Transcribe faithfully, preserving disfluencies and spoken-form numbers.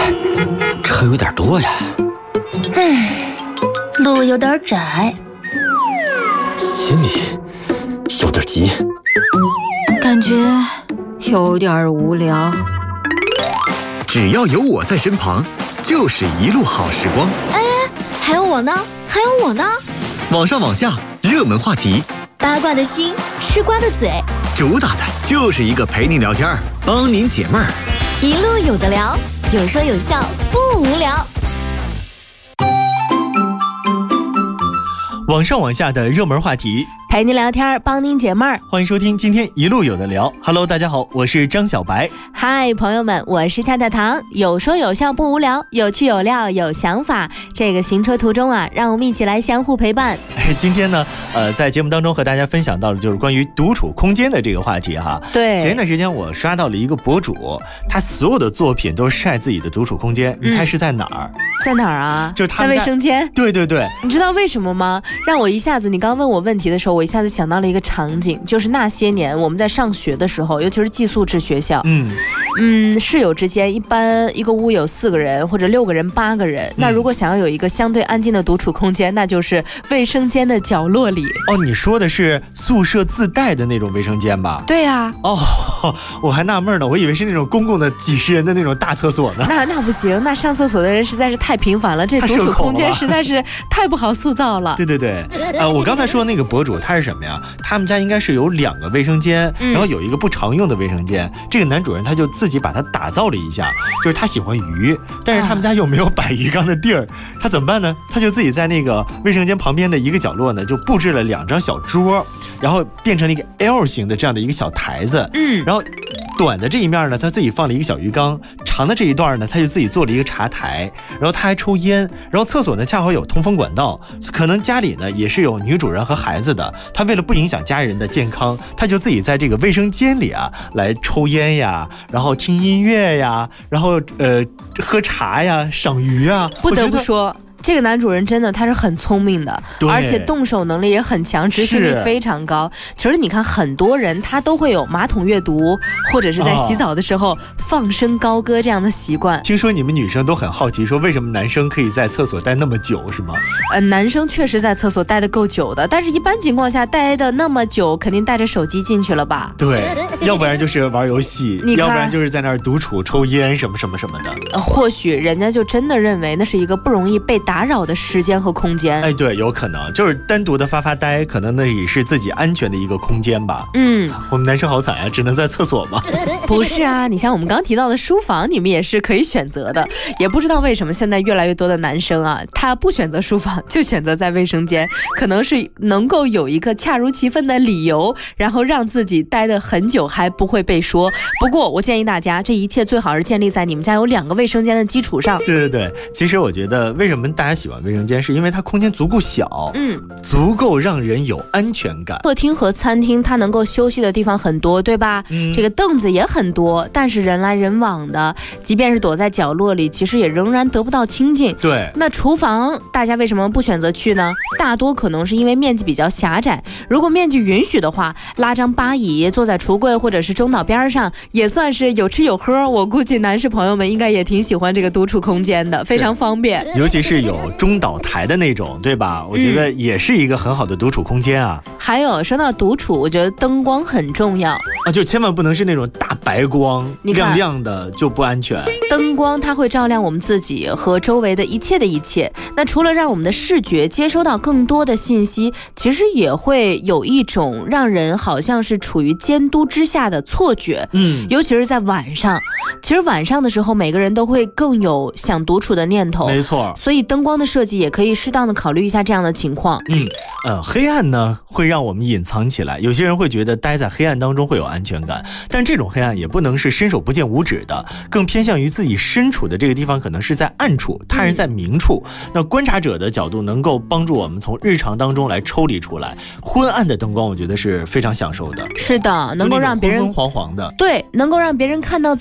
哎，车有点多呀。 嗯，路有点窄， 心里有点急， 感觉有点无聊。 只要有我在身旁，就是一路好时光。 哎，还有我呢，还有我呢。 网上网下，热门话题， 八卦的心，吃瓜的嘴， 主打的就是一个陪您聊天，帮您解闷儿。 一路有的聊，有说有笑，不无聊。 网上网下的热门话题， 陪您聊天，帮您解闷儿。 欢迎收听今天一路有的聊。Hello， 大家好，我是张小白。 嗨，朋友们，我是跳跳糖。有说有笑不无聊，有趣有料有想法。这个行车途中啊，让我们一起来相互陪伴。 哎，今天呢，呃，在节目当中和大家分享到的就是关于独处空间的这个话题哈。 对， 前一段时间我刷到了一个博主，他所有的作品都是晒自己的独处空间，嗯、你猜是在哪儿？ 在哪儿啊？ 就是他在卫生间。 对对对， 你知道为什么吗？让我一下子，你刚问我问题的时候，我一下子想到了一个场景，就是那些年我们在上学的时候，尤其是寄宿制学校，嗯嗯，室友之间一般一个屋有四个人或者六个人、八个人，嗯、那如果想要有一个相对安静的独处空间，那就是卫生间的角落里。 哦，你说的是宿舍自带的那种卫生间吧？ 对呀、啊。 哦，我还纳闷呢，我以为是那种公共的几十人的那种大厕所呢。 那那不行，那上厕所的人实在是太频繁了，这独处空间实在是太不好塑造了。 对对对，呃，我刚才说的那个博主他是什么呀？他们家应该是有两个卫生间，嗯、然后有一个不常用的卫生间。这个男主人他就自己把它打造了一下，就是他喜欢鱼，但是他们家又没有摆鱼缸的地儿，他怎么办呢？他就自己在那个卫生间旁边的一个角落呢，就布置了两张小桌，然后变成了一个 L 型的这样的一个小台子。嗯，然后短的这一面呢，他自己放了一个小鱼缸，长的这一段呢，他就自己做了一个茶台，然后他还抽烟，然后厕所呢恰好有通风管道，可能家里呢也是有女主人和孩子的，他为了不影响家人的健康，他就自己在这个卫生间里啊来抽烟呀，然后听音乐呀，然后呃喝茶呀，赏鱼啊。 不得不说，这个男主人真的他是很聪明的，而且动手能力也很强，执行力非常高。其实你看很多人他都会有马桶阅读或者是在洗澡的时候放声高歌这样的习惯。 听说你们女生都很好奇说为什么男生可以在厕所待那么久是吗？ 呃，男生确实在厕所待得够久的，但是一般情况下待的那么久肯定带着手机进去了吧？ 对，要不然就是玩游戏，要不然就是在那儿独处抽烟什么什么什么的。 呃、或许人家就真的认为那是一个不容易被打扰的时间和空间。 哎，对，有可能就是单独的发发呆，可能那也是自己安全的一个空间吧。嗯，我们男生好惨啊，只能在厕所吗？ 不是啊，你像我们刚提到的书房，你们也是可以选择的。也不知道为什么现在越来越多的男生啊，他不选择书房，就选择在卫生间，可能是能够有一个恰如其分的理由，然后让自己待得很久还不会被说。不过我建议大家，这一切最好是建立在你们家有两个卫生间的基础上。 对对对，其实我觉得为什么大家喜欢卫生间，是因为它空间足够小，嗯，足够让人有安全感。 客厅和餐厅它能够休息的地方很多，对吧？嗯，这个凳子也很多，但是人来人往的，即便是躲在角落里，其实也仍然得不到清静。 对， 那厨房大家为什么不选择去呢？大多可能是因为面积比较狭窄。如果面积允许的话，拉张吧椅坐在橱柜或者是中岛边上，也算是有吃有喝。我估计男士朋友们应该也挺喜欢这个独处空间的，非常方便。 尤其是有中岛台的那种，对吧？我觉得也是一个很好的独处空间啊。 嗯、还有说到独处，我觉得灯光很重要啊，就千万不能是那种大白光，亮亮的就不安全。 灯光它会照亮我们自己和周围的一切的一切。那除了让我们的视觉接收到更多的信息，其实也会有一种让人好像是处于监督之下的错觉。嗯，尤其是在晚上。其实晚上的时候，每个人都会更有想独处的念头。 没错。 所以灯光的设计也可以适当的考虑一下这样的情况。 嗯，呃，黑暗呢会让我们隐藏起来，有些人会觉得待在黑暗当中会有安全感，但这种黑暗也不能是伸手不见五指的，更偏向于自己身处的这个地方可能是在暗处，他人在明处。嗯、那观察者的角度能够帮助我们从日常当中来抽离出来。昏暗的灯光，我觉得是非常享受的。 是的，能够让别人昏昏黄黄的， 对，能够让别人看到